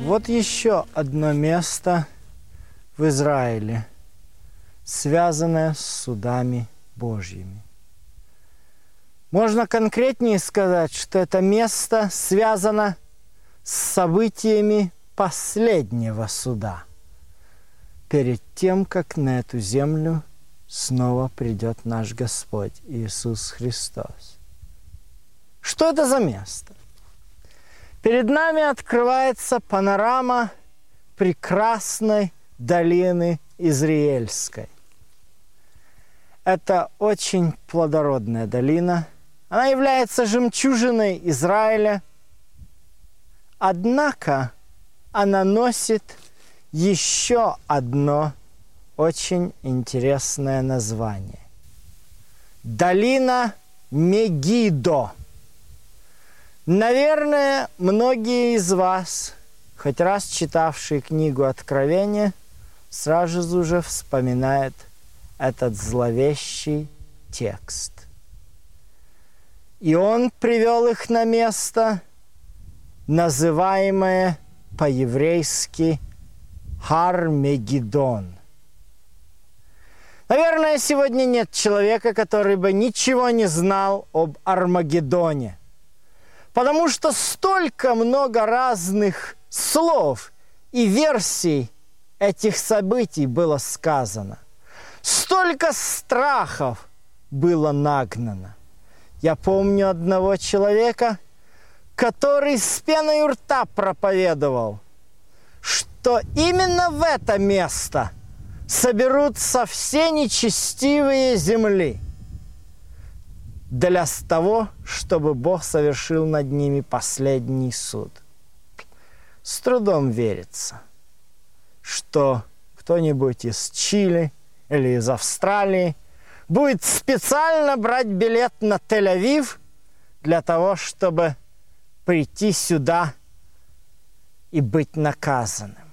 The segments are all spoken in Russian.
Вот еще одно место в Израиле, связанное с судами Божьими. Можно конкретнее сказать, что это место связано с событиями последнего суда, перед тем, как на эту землю снова придет наш Господь Иисус Христос. Что это за место? Перед нами открывается панорама прекрасной долины Израильской. Это очень плодородная долина. Она является жемчужиной Израиля. Однако она носит еще одно очень интересное название. Долина Мегидо. Наверное, многие из вас, хоть раз читавшие книгу Откровения, сразу же вспоминают этот зловещий текст. И он привел их на место, называемое по-еврейски Хар-Мегиддон. Наверное, сегодня нет человека, который бы ничего не знал об Армагеддоне. Потому что столько много разных слов и версий этих событий было сказано. Столько страхов было нагнано. Я помню одного человека, который с пеной у рта проповедовал, что именно в это место соберутся все нечестивые земли для того, чтобы Бог совершил над ними последний суд. С трудом верится, что кто-нибудь из Чили или из Австралии будет специально брать билет на Тель-Авив для того, чтобы прийти сюда и быть наказанным.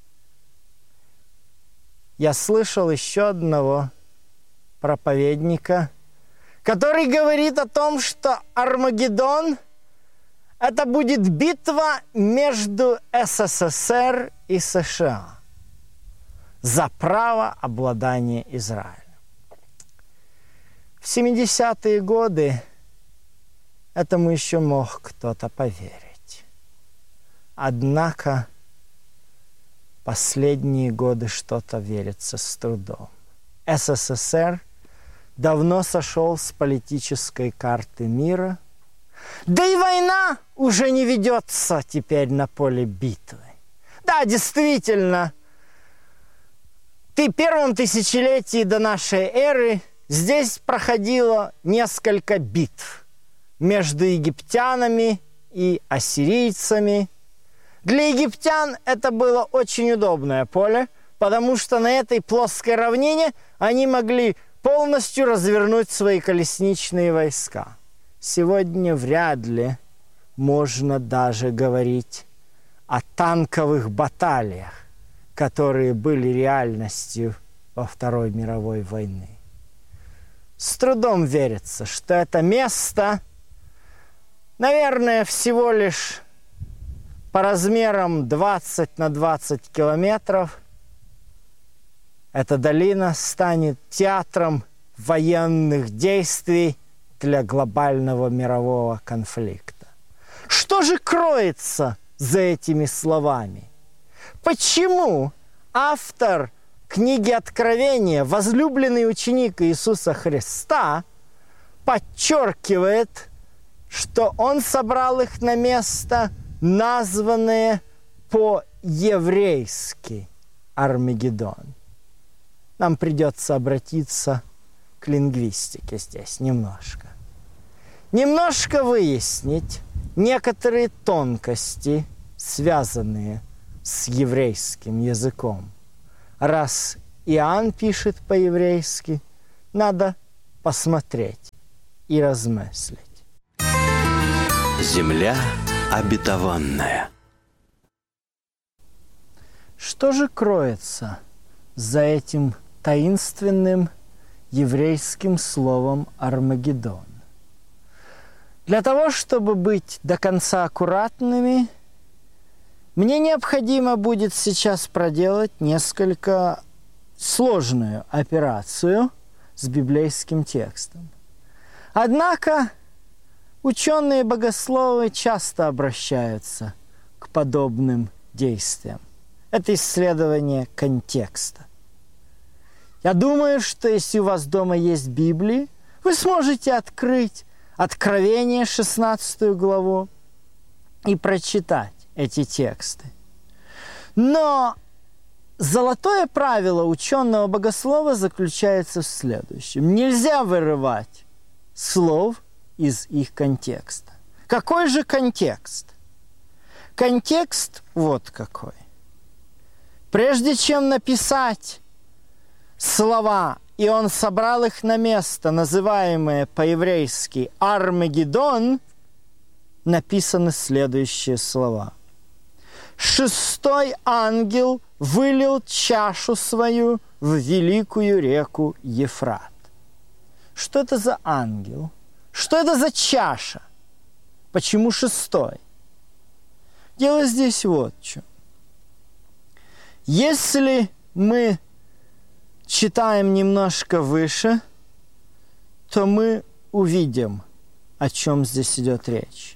Я слышал еще одного проповедника, который говорит о том, что Армагеддон – это будет битва между СССР и США за право обладания Израилем. В 70-е годы этому еще мог кто-то поверить. Однако последние годы что-то верится с трудом. СССР давно сошел с политической карты мира, да и война уже не ведется теперь на поле битвы. Да, действительно, в первом тысячелетии до нашей эры здесь проходило несколько битв между египтянами и ассирийцами. Для египтян это было очень удобное поле, потому что на этой плоской равнине они могли полностью развернуть свои колесничные войска. Сегодня вряд ли можно даже говорить о танковых баталиях, которые были реальностью во Второй мировой войне. С трудом верится, что это место, наверное, всего лишь по размерам 20 на 20 километров, эта долина станет театром военных действий для глобального мирового конфликта. Что же кроется за этими словами? Почему автор книги Откровения, возлюбленный ученик Иисуса Христа, подчеркивает, что он собрал их на место, названное по-еврейски Армагеддон? Нам придется обратиться к лингвистике здесь немножко. Немножко выяснить некоторые тонкости, связанные с еврейским языком. Раз Иоанн пишет по-еврейски, надо посмотреть и размыслить. Земля обетованная. Что же кроется за этим таинственным еврейским словом Армагеддон? Для того, чтобы быть до конца аккуратными, Мне необходимо будет сейчас проделать несколько сложную операцию с библейским текстом. Однако ученые-богословы часто обращаются к подобным действиям. Это исследование контекста. Я думаю, что если у вас дома есть Библия, вы сможете открыть Откровение, 16 главу, и прочитать эти тексты. Но золотое правило ученого богослова заключается в следующем. Нельзя вырывать слов из их контекста. Какой же контекст? Контекст вот какой. Прежде чем написать слова, и он собрал их на место, называемое по-еврейски «Армагеддон», написаны следующие слова. «Шестой ангел вылил чашу свою в великую реку Ефрат». Что это за ангел? Что это за чаша? Почему шестой? Дело здесь вот в чем. Если мы читаем немножко выше, то мы увидим, о чем здесь идет речь.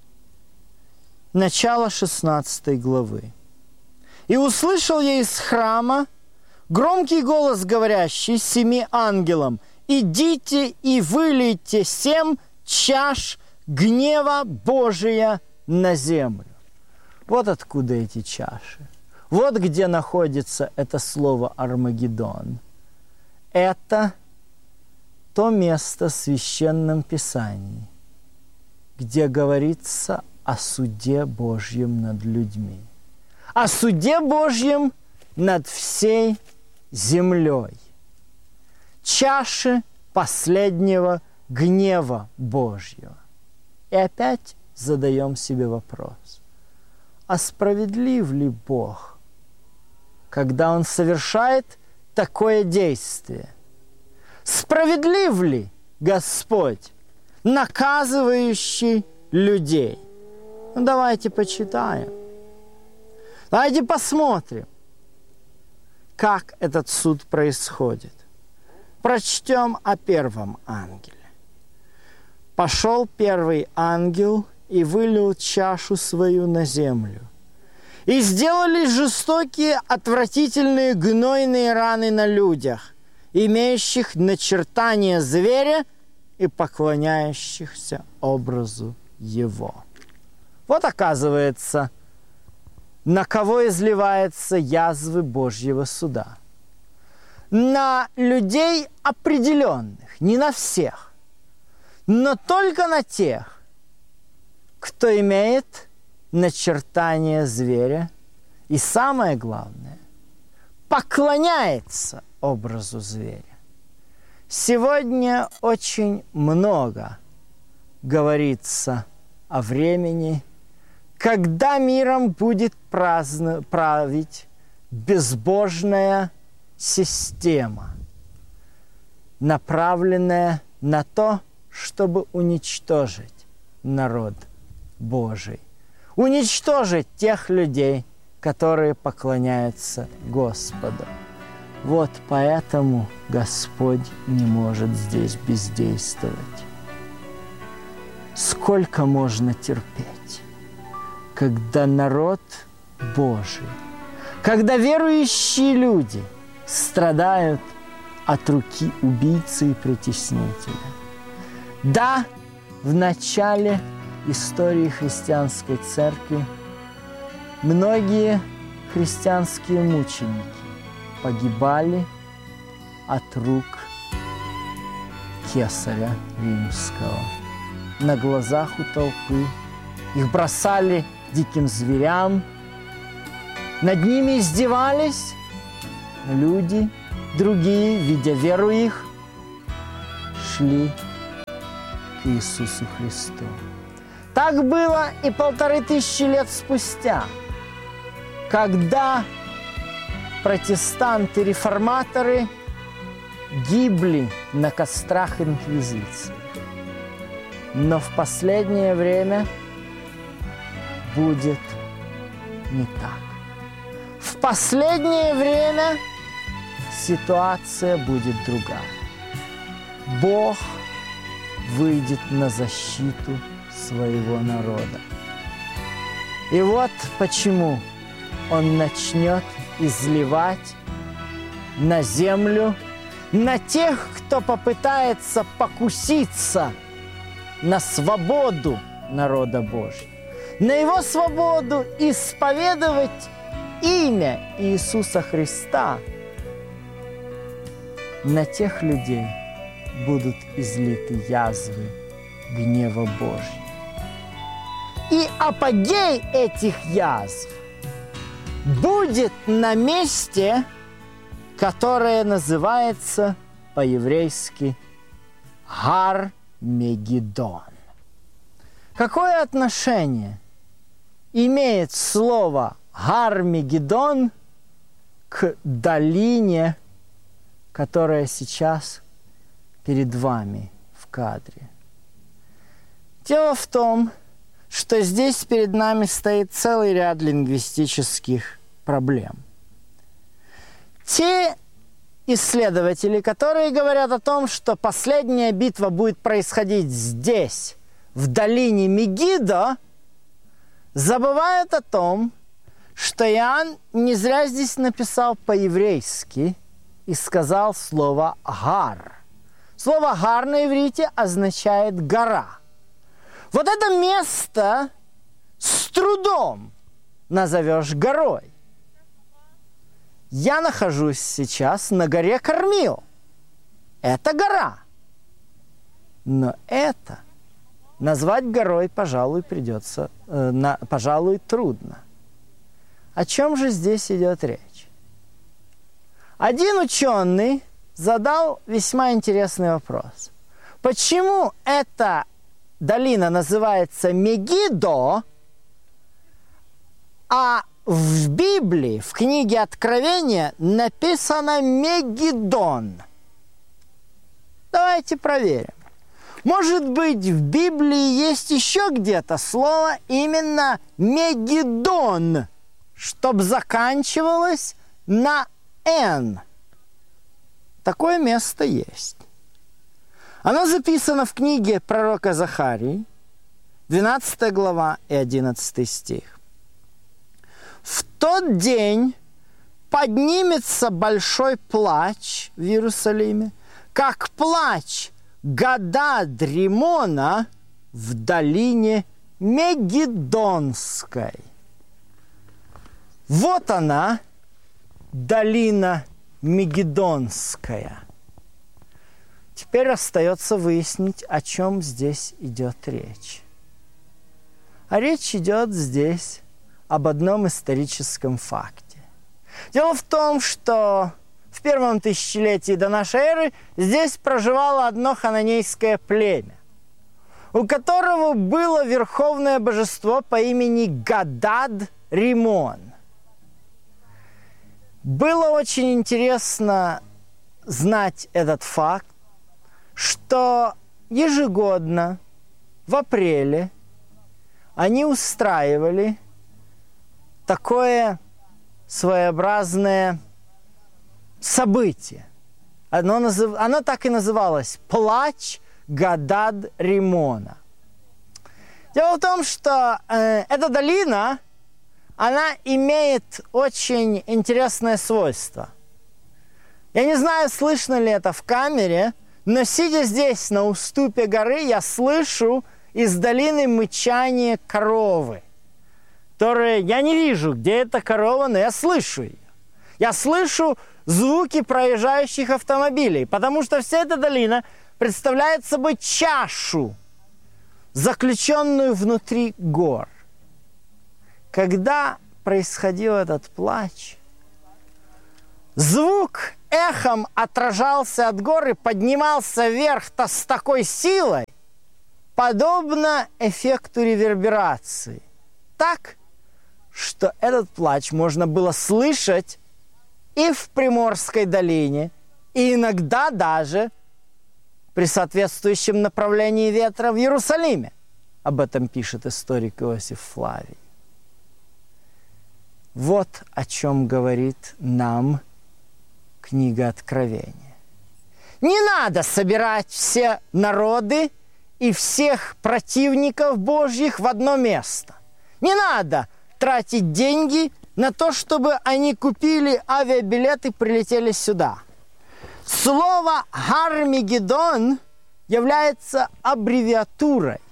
Начало 16 главы. «И услышал я из храма громкий голос, говорящий 7 ангелам: идите и вылейте 7 чаш гнева Божия на землю». Вот откуда эти чаши. Вот где находится это слово «Армагеддон». Это то место в Священном Писании, где говорится о суде Божьем над людьми, о суде Божьем над всей землей, чаши последнего гнева Божьего. И опять задаем себе вопрос: а справедлив ли Бог, когда Он совершает такое действие? Справедлив ли Господь, наказывающий людей? Ну, давайте почитаем. Давайте посмотрим, как этот суд происходит. Прочтем о первом ангеле. «Пошел первый ангел и вылил чашу свою на землю. И сделались жестокие, отвратительные, гнойные раны на людях, имеющих начертание зверя и поклоняющихся образу его». Вот, оказывается, на кого изливаются язвы Божьего суда. На людей определенных, не на всех, но только на тех, кто имеет начертание зверя и, самое главное, поклоняется образу зверя. Сегодня очень много говорится о времени, когда миром будет править безбожная система, направленная на то, чтобы уничтожить народ Божий, уничтожить тех людей, которые поклоняются Господу. Вот поэтому Господь не может здесь бездействовать. Сколько можно терпеть, когда народ Божий, когда верующие люди страдают от руки убийцы и притеснителя? Да, в начале истории христианской церкви многие христианские мученики погибали от рук кесаря римского. На глазах у толпы их бросали диким зверям, над ними издевались, люди другие, видя веру их, шли к Иисусу Христу. Так было и 1500 лет спустя, когда протестанты-реформаторы гибли на кострах инквизиции. Но в последнее время будет не так. В последнее время ситуация будет другая. Бог выйдет на защиту своего народа. И вот почему Он начнет изливать на землю, на тех, кто попытается покуситься на свободу народа Божьего, на его свободу исповедовать имя Иисуса Христа, на тех людей будут излиты язвы гнева Божьего. И апогей этих язв будет на месте, которое называется по-еврейски Гар-Мегиддон. Какое отношение имеет слово Гар-Мегиддон к долине, которая сейчас перед вами в кадре? Дело в том, что здесь перед нами стоит целый ряд лингвистических проблем. Те исследователи, которые говорят о том, что последняя битва будет происходить здесь, в долине Мегиддо, забывают о том, что Иоанн не зря здесь написал по-еврейски и сказал слово «гар». Слово «гар» на иврите означает «гора». Вот это место с трудом назовешь горой. Я нахожусь сейчас на горе Кормил. Это гора. Но это назвать горой, пожалуй, пожалуй, трудно. О чем же здесь идет речь? Один ученый задал весьма интересный вопрос. Почему эта долина называется Мегиддо, а в Библии, в книге Откровения, написано Мегиддон? Давайте проверим. Может быть, в Библии есть еще где-то слово именно Мегиддон, чтобы заканчивалось на «н». Такое место есть. Оно записано в книге пророка Захарии, 12 глава и 11 стих. «В тот день поднимется большой плач в Иерусалиме, как плач Гадад-Римона в долине Мегиддонской». Вот она, долина Мегиддонская. Теперь остается выяснить, о чем здесь идет речь. А речь идет здесь об одном историческом факте. Дело в том, что в первом тысячелетии до нашей эры здесь проживало одно хананейское племя, у которого было верховное божество по имени Гадад-Римон. Было очень интересно знать этот факт, что ежегодно в апреле они устраивали такое своеобразное событие. Оно так и называлось «Плач Гадад-Римона». Дело в том, что эта долина, она имеет очень интересное свойство. Я не знаю, слышно ли это в камере, но сидя здесь, на уступе горы, я слышу из долины мычание коровы, которое я не вижу, где эта корова, но я слышу ее. Я слышу звуки проезжающих автомобилей, потому что вся эта долина представляет собой чашу, заключенную внутри гор. Когда происходил этот плач, звук эхом отражался от гор и поднимался вверх-то с такой силой, подобно эффекту реверберации. Так, что этот плач можно было слышать и в Приморской долине, и иногда даже при соответствующем направлении ветра в Иерусалиме. Об этом пишет историк Иосиф Флавий. Вот о чем говорит нам книга Откровения. Не надо собирать все народы и всех противников Божьих в одно место. Не надо тратить деньги на то, чтобы они купили авиабилеты и прилетели сюда. Слово «Гармагеддон» является аббревиатурой.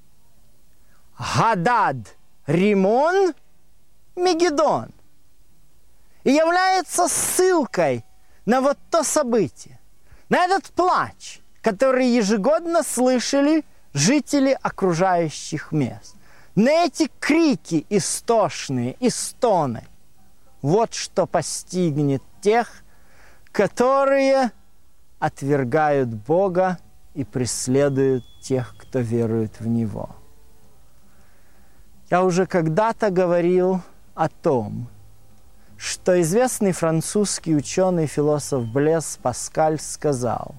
Гадад Римон Мегеддон. И является ссылкой на вот то событие, на этот плач, который ежегодно слышали жители окружающих мест. На эти крики истошные и стоны. Вот что постигнет тех, которые отвергают Бога и преследуют тех, кто верует в Него. Я уже когда-то говорил о том, что известный французский ученый и философ Блез Паскаль сказал,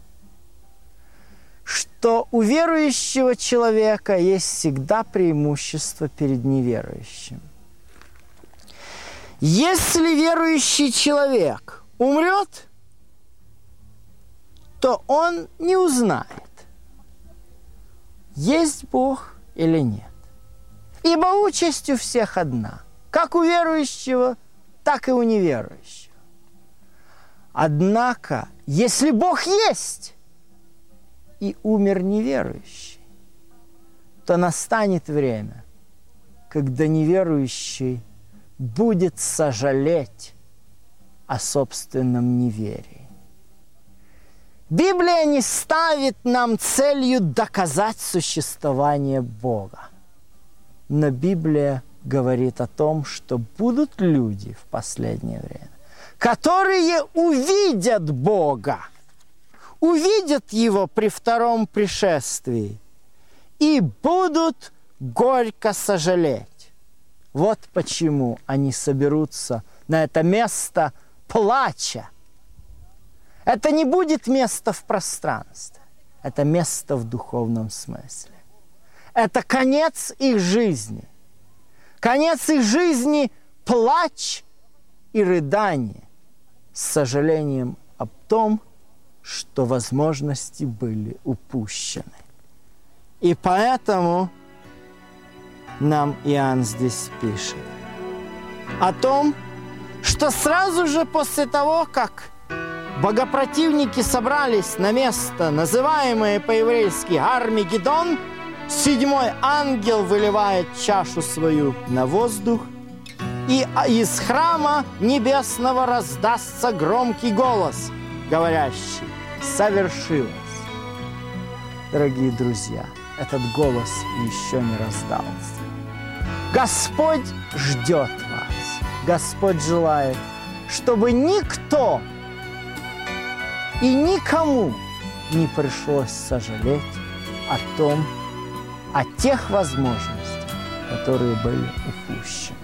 что у верующего человека есть всегда преимущество перед неверующим. Если верующий человек умрет, то он не узнает, есть Бог или нет. Ибо участь у всех одна, как у верующего, так и у неверующего. Однако, если Бог есть, и умер неверующий, то настанет время, когда неверующий будет сожалеть о собственном неверии. Библия не ставит нам целью доказать существование Бога. Но Библия говорит о том, что будут люди в последнее время, которые увидят Бога, увидят Его при втором пришествии и будут горько сожалеть. Вот почему они соберутся на это место плача. Это не будет место в пространстве, это место в духовном смысле. Это конец их жизни. Конец их жизни – плач и рыдание с сожалением об том, что возможности были упущены. И поэтому нам Иоанн здесь пишет о том, что сразу же после того, как богопротивники собрались на место, называемое по-еврейски Гармагеддон, седьмой ангел выливает чашу свою на воздух, и из храма небесного раздастся громкий голос, говорящий: «Совершилось». Дорогие друзья, этот голос еще не раздался. Господь ждет вас. Господь желает, чтобы никто и никому не пришлось сожалеть о тех возможностях, которые были упущены.